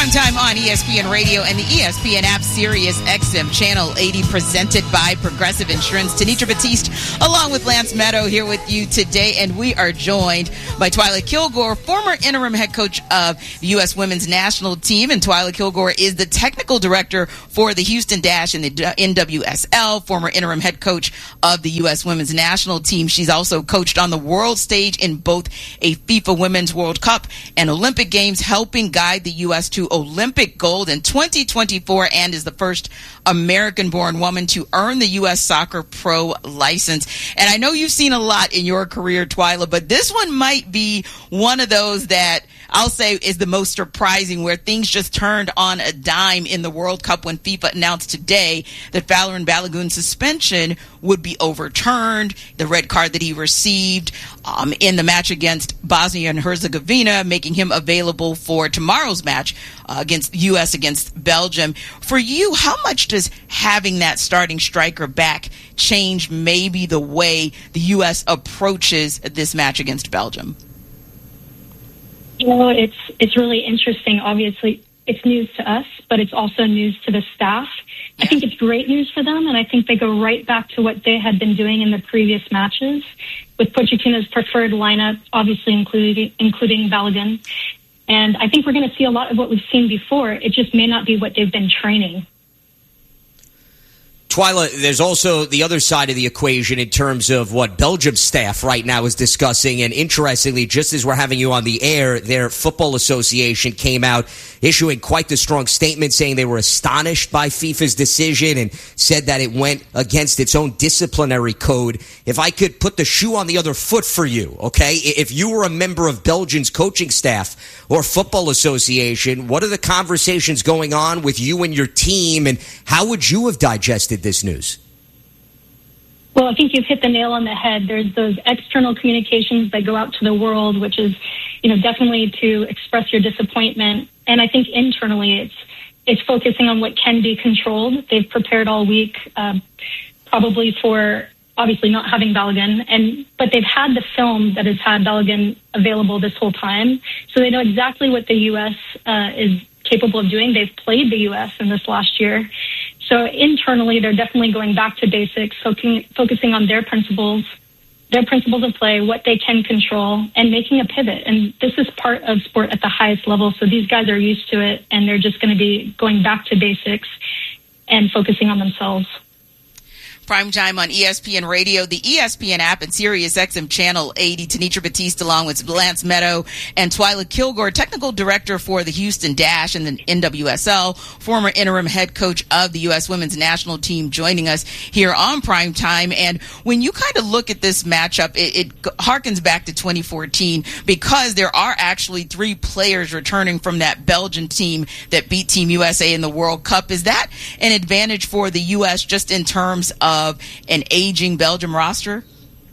Primetime on ESPN Radio and the ESPN app, Sirius XM Channel 80, presented by Progressive Insurance. Tanitra Batiste, along with Lance Meadow, here with you today, and we are joined by Twyla Kilgore, former interim head coach of the U.S. Women's National Team, and Twyla Kilgore is the technical director for the Houston Dash in the NWSL, former interim head coach of the U.S. Women's National Team. She's also coached on the world stage in both a FIFA Women's World Cup and Olympic Games, helping guide the U.S. to Olympic gold in 2024, and is the first American-born woman to earn the U.S. Soccer Pro license. And I know you've seen a lot in your career, Twyla, but this one might be one of those that I'll say is the most surprising, where things just turned on a dime in the World Cup when FIFA announced today that Folarin Balogun's suspension would be overturned. The red card that he received in the match against Bosnia and Herzegovina, making him available for tomorrow's match against U.S. against Belgium. For you, how much does having that starting striker back change maybe the way the U.S. approaches this match against Belgium? You know, it's really interesting. Obviously, it's news to us, but it's also news to the staff. I think it's great news for them, and I think they go right back to what they had been doing in the previous matches with Pochettino's preferred lineup, obviously including Balogun. And I think we're going to see a lot of what we've seen before. It just may not be what they've been training. Twyla, there's also the other side of the equation in terms of what Belgium's staff right now is discussing. And interestingly, just as we're having you on the air, their football association came out issuing quite the strong statement saying they were astonished by FIFA's decision and said that it went against its own disciplinary code. If I could put the shoe on the other foot for you, okay? If you were a member of Belgium's coaching staff or football association, what are the conversations going on with you and your team, and how would you have digested this news? Well, I think you've hit the nail on the head. There's those external communications that go out to the world, which is, definitely to express your disappointment. And I think internally it's focusing on what can be controlled. They've prepared all week, probably for obviously not having Balogun, but they've had the film that has had Balogun available this whole time. So they know exactly what the U.S. Is capable of doing. They've played the U.S. in this last year. So internally, they're definitely going back to basics, focusing on their principles of play, what they can control, and making a pivot. And this is part of sport at the highest level. So these guys are used to it, and they're just going to be going back to basics and focusing on themselves. Primetime on ESPN Radio, the ESPN app, and Sirius XM Channel 80. Tanitra Batiste, along with Lance Meadow and Twyla Kilgore, technical director for the Houston Dash and the NWSL, former interim head coach of the U.S. Women's National Team, joining us here on Primetime. And when you kind of look at this matchup, it harkens back to 2014, because there are actually 3 players returning from that Belgian team that beat Team USA in the World Cup. Is that an advantage for the U.S. just in terms of an aging Belgium roster?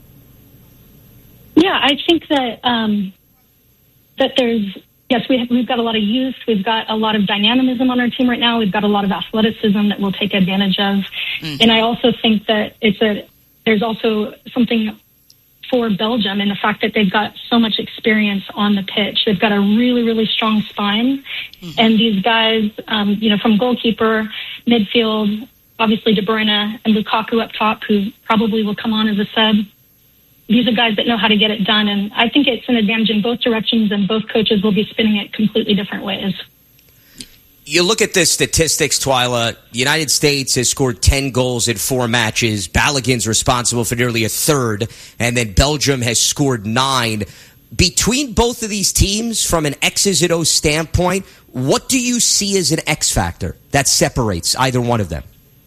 Yeah, I think that that we've got a lot of youth, we've got a lot of dynamism on our team right now, we've got a lot of athleticism that we'll take advantage of, and I also think that there's also something for Belgium in the fact that they've got so much experience on the pitch. They've got a really, really strong spine, and these guys, from goalkeeper, midfield, obviously De Bruyne and Lukaku up top, who probably will come on as a sub. These are guys that know how to get it done, and I think it's an advantage in both directions, and both coaches will be spinning it completely different ways. You look at the statistics, Twyla. The United States has scored 10 goals in 4 matches. Balogun's responsible for nearly a third, and then Belgium has scored 9. Between both of these teams, from an X's and O's standpoint, what do you see as an X factor that separates either one of them?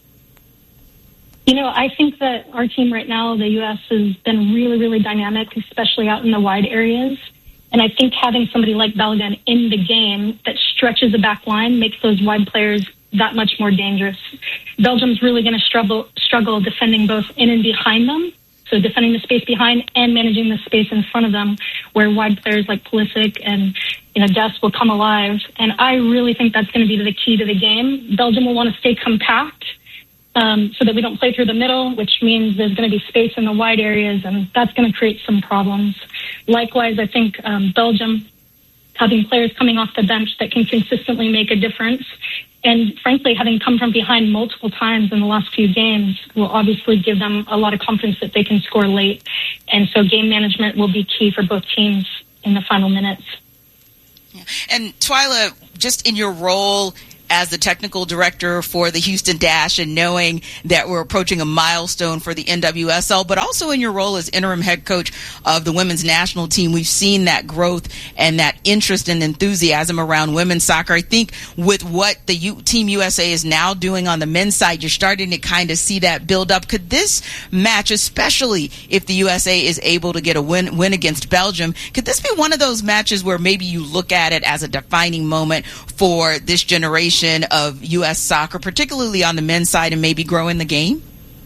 I think that our team right now, the U.S., has been really, really dynamic, especially out in the wide areas. And I think having somebody like Balogun in the game that stretches the back line makes those wide players that much more dangerous. Belgium's really going to struggle defending both in and behind them, so defending the space behind and managing the space in front of them, where wide players like Pulisic and Dest will come alive. And I really think that's going to be the key to the game. Belgium will want to stay compact, so that we don't play through the middle, which means there's going to be space in the wide areas, and that's going to create some problems. Likewise, I think Belgium having players coming off the bench that can consistently make a difference. And frankly, having come from behind multiple times in the last few games will obviously give them a lot of confidence that they can score late. And so game management will be key for both teams in the final minutes. Yeah. And Twyla, just in your role as the technical director for the Houston Dash and knowing that we're approaching a milestone for the NWSL, but also in your role as interim head coach of the women's national team, we've seen that growth and that interest and enthusiasm around women's soccer. I think with what the Team USA is now doing on the men's side, you're starting to kind of see that build up. Could this match, especially if the USA is able to get a win against Belgium, could this be one of those matches where maybe you look at it as a defining moment for this generation of U.S. soccer, particularly on the men's side, and maybe growing the game?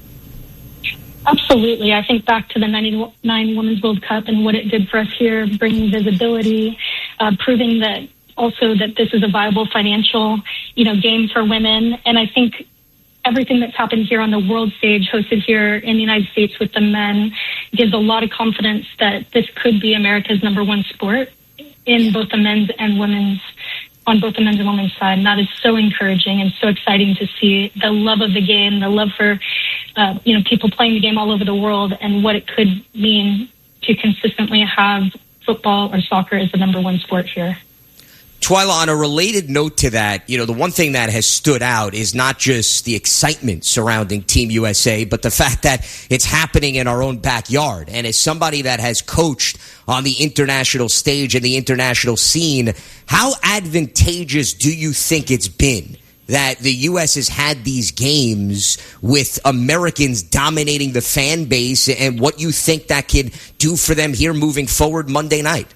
Absolutely. I think back to the 99 Women's World Cup and what it did for us here, bringing visibility, proving that also that this is a viable financial, game for women. And I think everything that's happened here on the world stage, hosted here in the United States with the men, gives a lot of confidence that this could be America's number one sport in both the men's and women's, on both the men's and women's side. And that is so encouraging and so exciting to see the love of the game, the love for, people playing the game all over the world and what it could mean to consistently have football or soccer as the number one sport here. Twyla, on a related note to that, the one thing that has stood out is not just the excitement surrounding Team USA, but the fact that it's happening in our own backyard. And as somebody that has coached on the international stage and the international scene, how advantageous do you think it's been that the U.S. has had these games with Americans dominating the fan base, and what you think that could do for them here moving forward Monday night?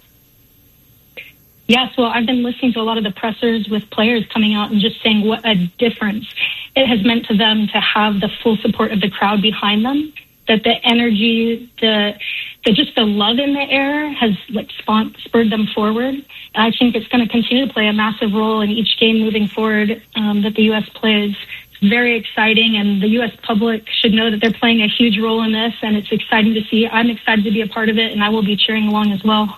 Yes, well, I've been listening to a lot of the pressers with players coming out and just saying what a difference it has meant to them to have the full support of the crowd behind them, that the energy, the love in the air has spurred them forward. And I think it's going to continue to play a massive role in each game moving forward that the U.S. plays. It's very exciting, and the U.S. public should know that they're playing a huge role in this, and it's exciting to see. I'm excited to be a part of it, and I will be cheering along as well.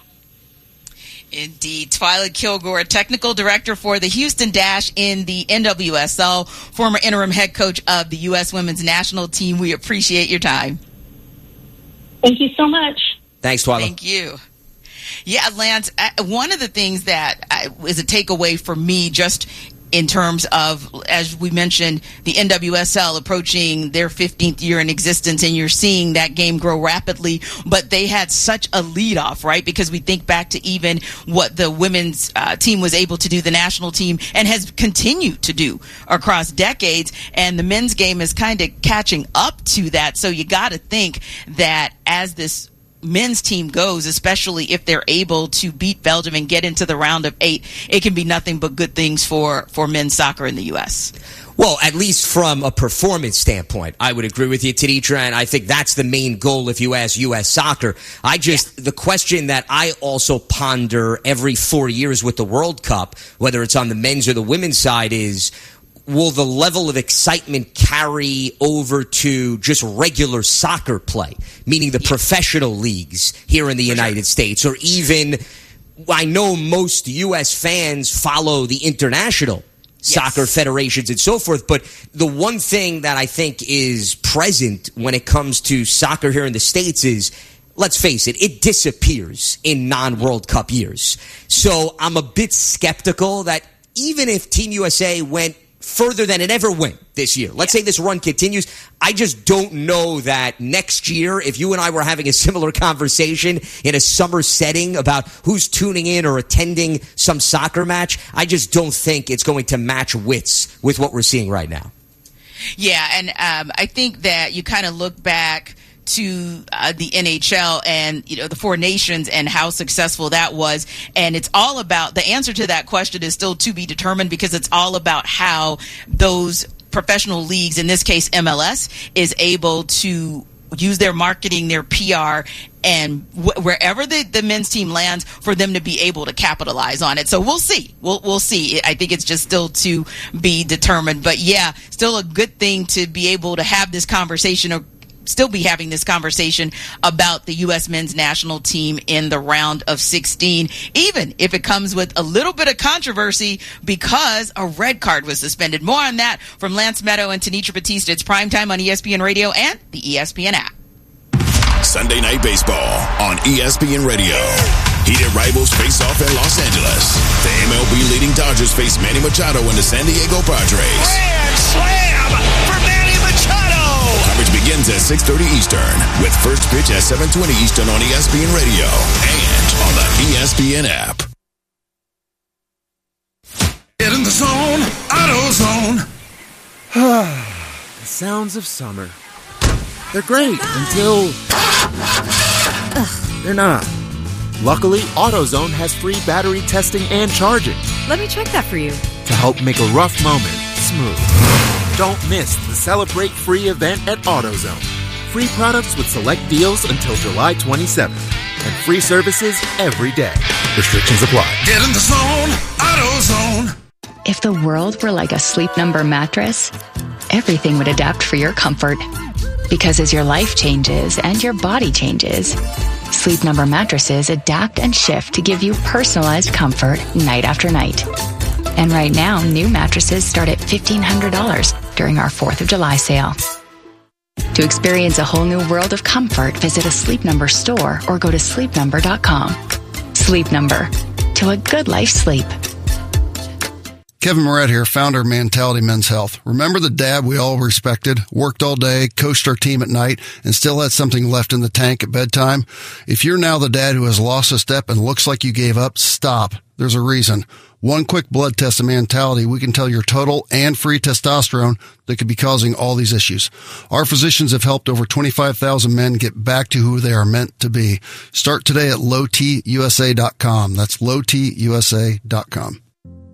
Indeed. Twyla Kilgore, technical director for the Houston Dash in the NWSL, former interim head coach of the U.S. women's national team. We appreciate your time. Thank you so much. Thanks, Twyla. Thank you. Yeah, Lance, one of the things that is a takeaway for me just in terms of, as we mentioned, the NWSL approaching their 15th year in existence, and you're seeing that game grow rapidly, but they had such a lead-off, right? Because we think back to even what the women's team was able to do, the national team, and has continued to do across decades, and the men's game is kind of catching up to that. So you got to think that as this men's team goes, especially if they're able to beat Belgium and get into the round of 8, it can be nothing but good things for men's soccer in the U.S. Well, at least from a performance standpoint, I would agree with you, Tenitra, and I think that's the main goal if you ask U.S. soccer. The question that I also ponder every 4 years with the World Cup, whether it's on the men's or the women's side, is will the level of excitement carry over to just regular soccer play, meaning the professional leagues here in the United States, or even, I know most U.S. fans follow the international soccer federations and so forth, but the one thing that I think is present when it comes to soccer here in the States is, let's face it, it disappears in non-World Cup years. So I'm a bit skeptical that even if Team USA went further than it ever went this year, let's say this run continues, I just don't know that next year, if you and I were having a similar conversation in a summer setting about who's tuning in or attending some soccer match, I just don't think it's going to match wits with what we're seeing right now. Yeah, and I think that you kind of look back to the NHL and the Four Nations and how successful that was, and it's all about, the answer to that question is still to be determined, because it's all about how those professional leagues, in this case MLS, is able to use their marketing, their PR, and wherever the men's team lands, for them to be able to capitalize on it. So we'll see. We'll see. I think it's just still to be determined. But yeah, still a good thing to be able to have this conversation still be having this conversation about the U.S. men's national team in the round of 16, even if it comes with a little bit of controversy because a red card was suspended. More on that from Lance Meadow and Tenitra Batista. It's primetime on ESPN Radio and the ESPN app. Sunday Night Baseball on ESPN Radio. Heated rivals face off in Los Angeles. The MLB leading Dodgers face Manny Machado and the San Diego Padres. Grand slam for Manny Machado! Coverage begins at 6:30 Eastern with first pitch at 7:20 Eastern on ESPN Radio and on the ESPN app. Get in the zone, AutoZone. The sounds of summer. They're great until they're not. Luckily, AutoZone has free battery testing and charging Let me check that for you. to help make a rough moment smooth. Don't miss the Celebrate Free event at AutoZone. Free products with select deals until July 27th. And free services every day. Restrictions apply. Get in the zone, AutoZone. If the world were like a Sleep Number mattress, everything would adapt for your comfort. Because as your life changes and your body changes, Sleep Number mattresses adapt and shift to give you personalized comfort night after night. And right now, new mattresses start at $1,500 during our 4th of July sale. To experience a whole new world of comfort, visit a Sleep Number store or go to sleepnumber.com. Sleep Number. To a good life sleep. Kevin Moret here, founder of Mentality Men's Health. Remember the dad we all respected, worked all day, coached our team at night, and still had something left in the tank at bedtime? If you're now the dad who has lost a step and looks like you gave up, stop. There's a reason. One quick blood test of Mentality, we can tell your total and free testosterone that could be causing all these issues. Our physicians have helped over 25,000 men get back to who they are meant to be. Start today at lowtusa.com. That's lowtusa.com.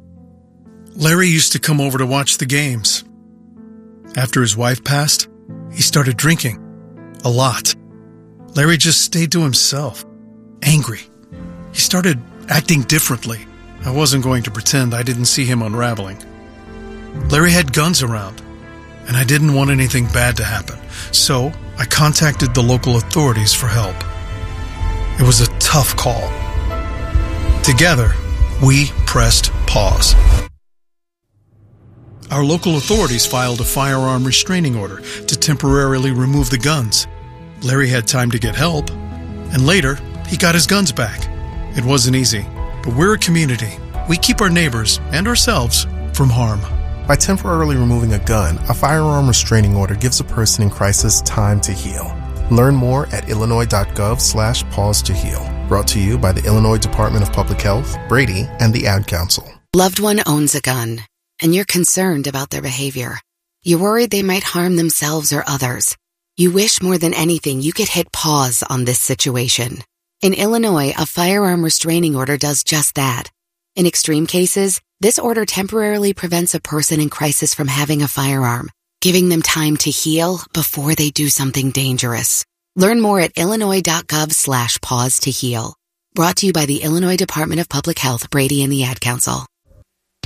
Larry used to come over to watch the games. After his wife passed, he started drinking. A lot. Larry just stayed to himself. Angry. He started acting differently. I wasn't going to pretend I didn't see him unraveling. Larry had guns around, and I didn't want anything bad to happen. So I contacted the local authorities for help. It was a tough call. Together, we pressed pause. Our local authorities filed a firearm restraining order to temporarily remove the guns. Larry had time to get help, and later, he got his guns back. It wasn't easy, but we're a community. We keep our neighbors and ourselves from harm. By temporarily removing a gun, a firearm restraining order gives a person in crisis time to heal. Learn more at illinois.gov/pause to heal. Brought to you by the Illinois Department of Public Health, Brady, and the Ad Council. Loved one owns a gun, and you're concerned about their behavior. You're worried they might harm themselves or others. You wish more than anything you could hit pause on this situation. In Illinois, a firearm restraining order does just that. In extreme cases, this order temporarily prevents a person in crisis from having a firearm, giving them time to heal before they do something dangerous. Learn more at illinois.gov/pause to heal. Brought to you by the Illinois Department of Public Health, Brady, and the Ad Council.